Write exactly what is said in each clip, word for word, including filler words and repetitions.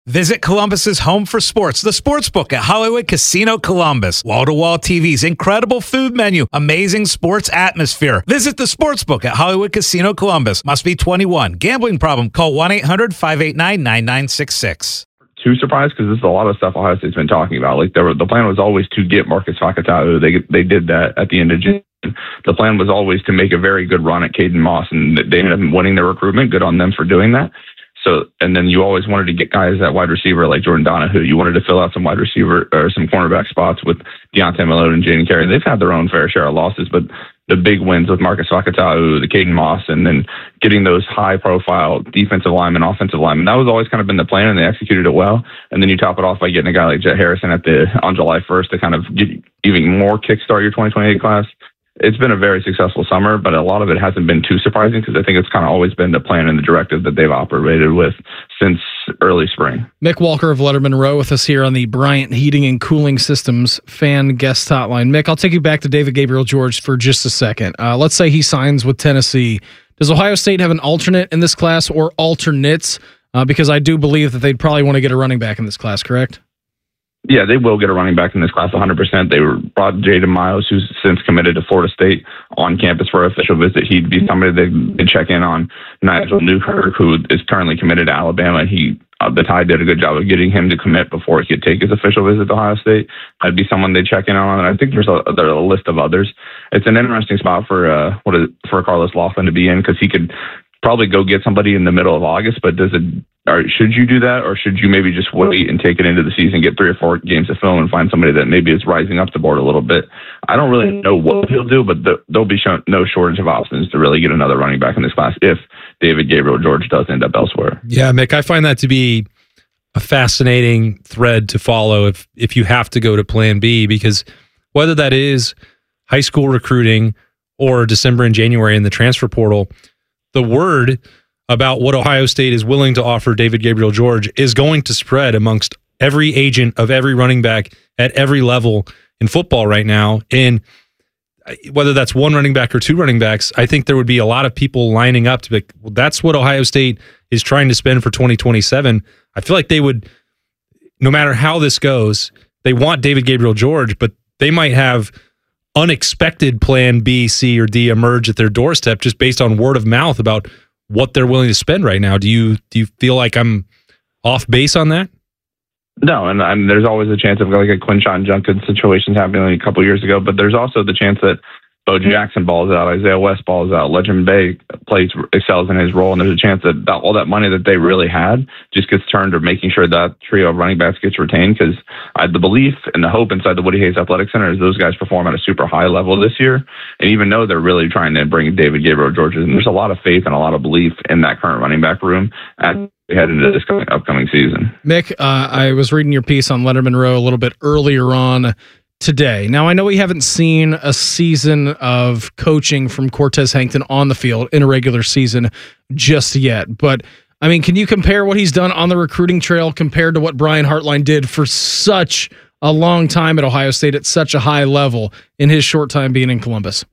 Visit Columbus's home for sports, the Sportsbook at Hollywood Casino Columbus. Wall-to-wall T Vs, incredible food menu, amazing sports atmosphere. Visit the Sportsbook at Hollywood Casino Columbus. Must be twenty-one. Gambling problem? Call one eight hundred five eight nine nine nine six six. Too surprised because this is a lot of stuff Ohio State's been talking about. Like there were, the plan was always to get Marcus Fakatau. They they did that at the end of June. The plan was always to make a very good run at Caden Moss, and they ended up winning their recruitment. Good on them for doing that. So, and then you always wanted to get guys at wide receiver like Jordan Donahue. You wanted to fill out some wide receiver or some cornerback spots with Deontay Malone and Jaden Carey. They've had their own fair share of losses, but the big wins with Marcus Fakatau, the Caden Moss, and then getting those high-profile defensive linemen, offensive linemen, that was always kind of been the plan, and they executed it well. And then you top it off by getting a guy like Jet Harrison at the on July first to kind of get even more kickstart your twenty twenty-eight class. It's been a very successful summer, but a lot of it hasn't been too surprising because I think it's kind of always been the plan and the directive that they've operated with since early spring. Mick Walker of Letterman Row with us here on the Bryant Heating and Cooling Systems fan guest hotline. Mick, I'll take you back to David Gabriel George for just a second. Uh, let's say he signs with Tennessee. Does Ohio State have an alternate in this class or alternates? Uh, because I do believe that they'd probably want to get a running back in this class, correct? Yeah, they will get a running back in this class one hundred percent. They were brought Jaden Miles, who's since committed to Florida State, on campus for an official visit. He'd be somebody they'd check in on. Nigel Newkirk, who is currently committed to Alabama. He uh, the Tide did a good job of getting him to commit before he could take his official visit to Ohio State. That'd be someone they check in on. And I think there's a, there's a list of others. It's an interesting spot for uh, what is for Carlos Laughlin to be in because he could probably go get somebody in the middle of August, but does it, or should you do that, or should you maybe just wait and take it into the season, get three or four games of film, and find somebody that maybe is rising up the board a little bit? I don't really know what he'll do, but the, there'll be shown, no shortage of options to really get another running back in this class if David Gabriel George does end up elsewhere. Yeah, Mick, I find that to be a fascinating thread to follow if if you have to go to Plan B, because whether that is high school recruiting or December and January in the transfer portal, the word about what Ohio State is willing to offer David Gabriel George is going to spread amongst every agent of every running back at every level in football right now. And whether that's one running back or two running backs, I think there would be a lot of people lining up to be like, well, that's what Ohio State is trying to spend for twenty twenty-seven. I feel like they would, no matter how this goes, they want David Gabriel George, but they might have unexpected plan B, C, or D emerge at their doorstep just based on word of mouth about what they're willing to spend right now. Do you do you feel like I'm off base on that? No, and, and there's always a chance of like a Quinshon Judkins situation happening a couple of years ago, but there's also the chance that Bo Jackson balls out, Isaiah West balls out, Legend Bay plays excels in his role, and there's a chance that, that all that money that they really had just gets turned to making sure that trio of running backs gets retained, because the belief and the hope inside the Woody Hayes Athletic Center is those guys perform at a super high level this year, and even though they're really trying to bring David Gabriel George, and there's a lot of faith and a lot of belief in that current running back room as we head into this coming, upcoming season. Mick, uh, I was reading your piece on Letterman Row a little bit earlier on today. Now, I know we haven't seen a season of coaching from Cortez Hankton on the field in a regular season just yet, but I mean, can you compare what he's done on the recruiting trail compared to what Brian Hartline did for such a long time at Ohio State at such a high level in his short time being in Columbus?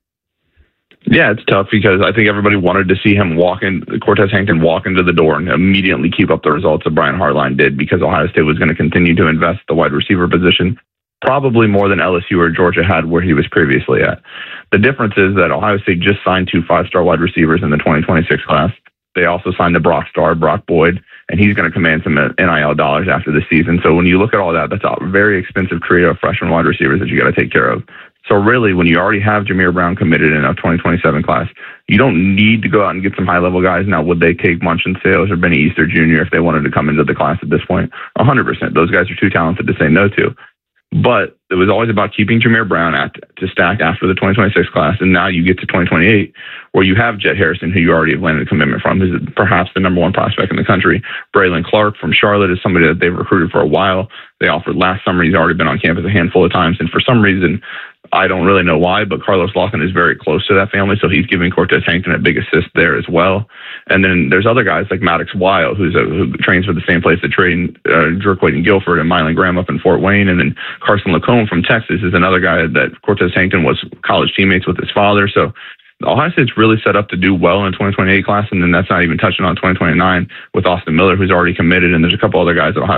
Yeah, it's tough because I think everybody wanted to see him walk in, Cortez Hankton walk into the door and immediately keep up the results that Brian Hartline did, because Ohio State was going to continue to invest the wide receiver position, probably more than L S U or Georgia had where he was previously at. The difference is that Ohio State just signed two five-star wide receivers in the twenty twenty-six class. They also signed the Brock star, Brock Boyd, and he's going to command some N I L dollars after the season. So when you look at all that, that's a very expensive trio of freshman wide receivers that you got to take care of. So really, when you already have Jameer Brown committed in a twenty twenty-seven class, you don't need to go out and get some high-level guys. Now, would they take Munchin Sales or Benny Easter Junior if they wanted to come into the class at this point? one hundred percent. Those guys are too talented to say no to. But it was always about keeping Jameer Brown at, to stack after the twenty twenty-six class, and now you get to twenty twenty-eight, where you have Jet Harrison, who you already have landed a commitment from, who's perhaps the number one prospect in the country. Braylon Clark from Charlotte is somebody that they've recruited for a while. They offered last summer. He's already been on campus a handful of times, and for some reason, I don't really know why, but Carlos Laughlin is very close to that family, so he's giving Cortez Hankton a big assist there as well. And then there's other guys like Maddox Weil, who's a, who trains for the same place that train uh, Drew Quayton Guilford and Mylan Graham up in Fort Wayne. And then Carson Lacombe from Texas is another guy that Cortez Hankton was college teammates with his father. So Ohio State's really set up to do well in twenty twenty-eight class, and then that's not even touching on twenty twenty-nine with Austin Miller, who's already committed, and there's a couple other guys that Ohio